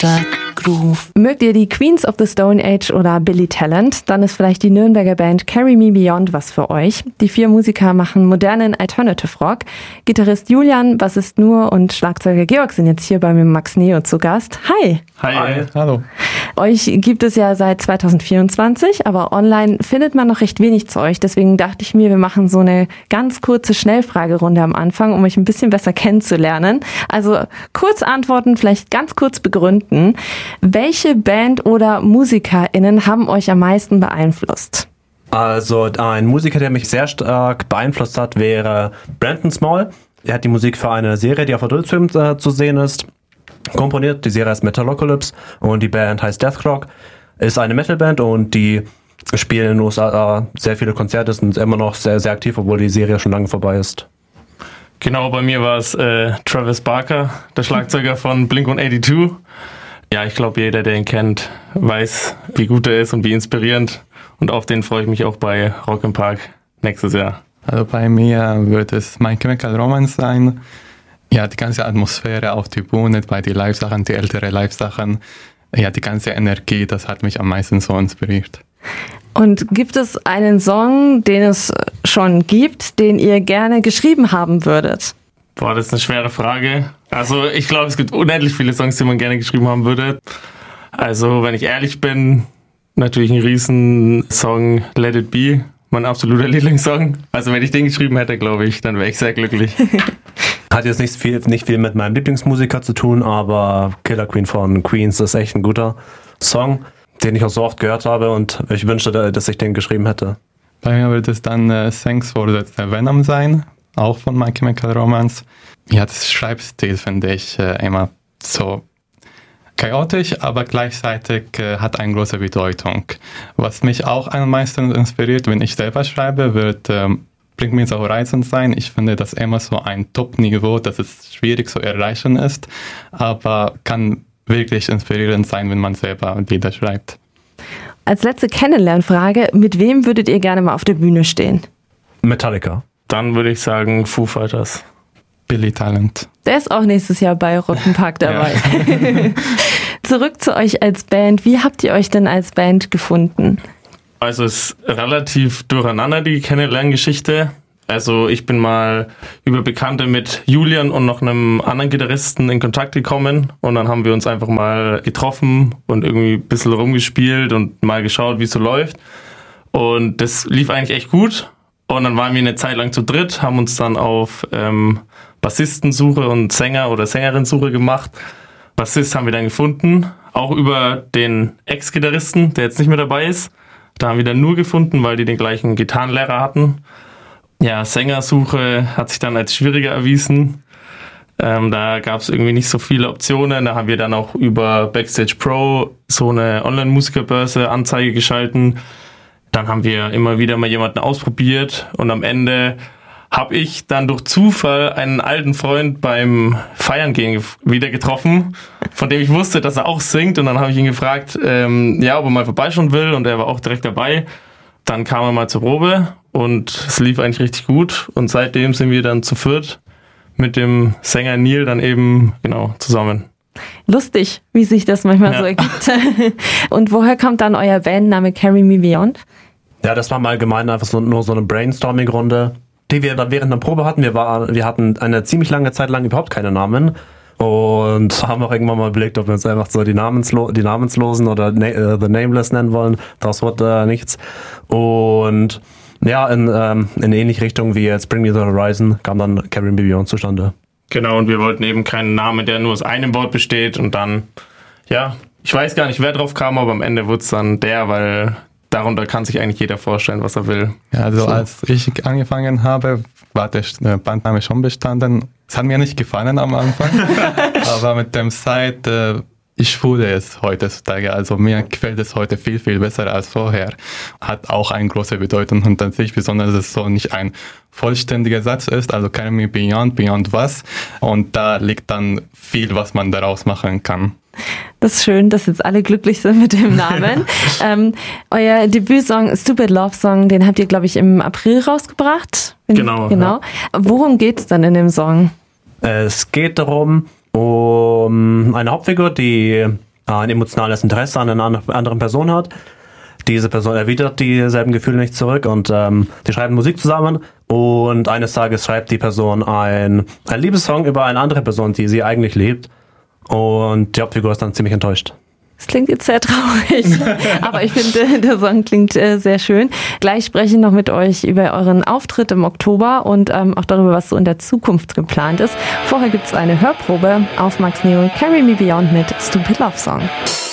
Stadt Groove. Mögt ihr die Queens of the Stone Age oder Billy Talent? Dann ist vielleicht die Nürnberger Band Carry Me Beyond was für euch. Die 4 Musiker machen modernen Alternative Rock. Gitarrist Julian, Bassist Nur und Schlagzeuger Georg sind jetzt hier bei mir Max Neo zu Gast. Hi! Hi! Hallo! Euch gibt es ja seit 2024, aber online findet man noch recht wenig zu euch. Deswegen dachte ich mir, wir machen so eine ganz kurze Schnellfragerunde am Anfang, um euch ein bisschen besser kennenzulernen. Also kurz antworten, vielleicht ganz kurz begründen. Welche Band oder MusikerInnen haben euch am meisten beeinflusst? Also ein Musiker, der mich sehr stark beeinflusst hat, wäre Brandon Small. Er hat die Musik für eine Serie, die auf Adult Swim zu sehen ist, komponiert. Die Serie heißt Metalocalypse und die Band heißt Deathclock. Ist eine Metalband und die spielen in den USA sehr viele Konzerte, sind immer noch sehr, sehr aktiv, obwohl die Serie schon lange vorbei ist. Genau, bei mir war es Travis Barker, der Schlagzeuger von Blink-182. Ja, ich glaube, jeder, der ihn kennt, weiß, wie gut er ist und wie inspirierend. Und auf den freue ich mich auch bei Rock im Park nächstes Jahr. Also bei mir wird es My Chemical Romance sein. Ja, die ganze Atmosphäre auf die Bühne, bei den Live-Sachen, die ältere Live-Sachen. Ja, die ganze Energie, das hat mich am meisten so inspiriert. Und gibt es einen Song, den es schon gibt, den ihr gerne geschrieben haben würdet? Boah, das ist eine schwere Frage. Also ich glaube, es gibt unendlich viele Songs, die man gerne geschrieben haben würde. Also wenn ich ehrlich bin, natürlich ein Riesensong Let It Be, mein absoluter Lieblingssong. Also wenn ich den geschrieben hätte, glaube ich, dann wäre ich sehr glücklich. Hat jetzt nicht viel mit meinem Lieblingsmusiker zu tun, aber Killer Queen von Queens ist echt ein guter Song, den ich auch so oft gehört habe und ich wünschte, dass ich den geschrieben hätte. Bei mir wird es dann Thanks for the Venom sein, auch von My Chemical Romance. Ja, das Schreibstil finde ich immer so chaotisch, aber gleichzeitig hat eine große Bedeutung. Was mich auch am meisten inspiriert, wenn ich selber schreibe, wird Bring Me the Horizon sein. Ich finde das immer so ein Top-Niveau, dass es schwierig zu erreichen ist, aber kann wirklich inspirierend sein, wenn man selber Lieder schreibt. Als letzte Kennenlernfrage, mit wem würdet ihr gerne mal auf der Bühne stehen? Metallica. Dann würde ich sagen Foo Fighters. Billy Talent. Der ist auch nächstes Jahr bei Rock im Park dabei. Ja. Zurück zu euch als Band. Wie habt ihr euch denn als Band gefunden? Also es ist relativ durcheinander, die Kennenlerngeschichte. Also ich bin mal über Bekannte mit Julian und noch einem anderen Gitarristen in Kontakt gekommen und dann haben wir uns einfach mal getroffen und irgendwie ein bisschen rumgespielt und mal geschaut, wie es so läuft. Und das lief eigentlich echt gut. Und dann waren wir eine Zeit lang zu dritt, haben uns dann auf Bassistensuche und Sänger- oder Sängerin-Suche gemacht. Bassist haben wir dann gefunden, auch über den Ex-Gitarristen, der jetzt nicht mehr dabei ist. Da haben wir dann nur gefunden, weil die den gleichen Gitarrenlehrer hatten. Ja, Sängersuche hat sich dann als schwieriger erwiesen. Da gab es irgendwie nicht so viele Optionen. Da haben wir dann auch über Backstage Pro so eine Online-Musikerbörse Anzeige geschalten. Dann haben wir immer wieder mal jemanden ausprobiert und am Ende habe ich dann durch Zufall einen alten Freund beim Feiern gehen wieder getroffen, von dem ich wusste, dass er auch singt und dann habe ich ihn gefragt, ob er mal vorbeischauen will und er war auch direkt dabei. Dann kam er mal zur Probe und es lief eigentlich richtig gut und seitdem sind wir dann zu viert mit dem Sänger Neil dann eben zusammen. Lustig, wie sich das manchmal so ergibt. Und woher kommt dann euer Bandname Carry Me Beyond? Ja, das war mal allgemein einfach nur so eine Brainstorming-Runde, die wir dann während der Probe hatten. Wir hatten eine ziemlich lange Zeit lang überhaupt keine Namen und haben auch irgendwann mal überlegt, ob wir uns einfach so die Namenslosen oder The Nameless nennen wollen. Das wurde nichts. Und ja, in ähnliche Richtung wie jetzt Bring Me the Horizon kam dann Carry Me Beyond zustande. Genau, und wir wollten eben keinen Namen, der nur aus einem Wort besteht und dann, ich weiß gar nicht, wer drauf kam, aber am Ende wurde es dann weil darunter kann sich eigentlich jeder vorstellen, was er will. Ja, also als ich angefangen habe, war der Bandname schon bestanden. Es hat mir nicht gefallen am Anfang, aber mit dem Zeit, ich fühle es heutzutage. Also mir gefällt es heute viel, viel besser als vorher. Hat auch eine große Bedeutung und an sich, besonders, dass es so nicht ein vollständiger Satz ist, also Carry Me Beyond was. Und da liegt dann viel, was man daraus machen kann. Das ist schön, dass jetzt alle glücklich sind mit dem Namen. Euer Debütsong Stupid Love Song, den habt ihr, glaube ich, im April rausgebracht. Genau. Ja. Worum geht's dann in dem Song? Es geht darum, um eine Hauptfigur, die ein emotionales Interesse an einer anderen Person hat. Diese Person erwidert dieselben Gefühle nicht zurück und die schreiben Musik zusammen und eines Tages schreibt die Person ein Liebessong über eine andere Person, die sie eigentlich liebt, und die Hauptfigur ist dann ziemlich enttäuscht. Das klingt jetzt sehr traurig, aber ich finde, der Song klingt sehr schön. Gleich spreche ich noch mit euch über euren Auftritt im Oktober und auch darüber, was so in der Zukunft geplant ist. Vorher gibt es eine Hörprobe auf Max Neo, Carry Me Beyond mit Stupid Love Song.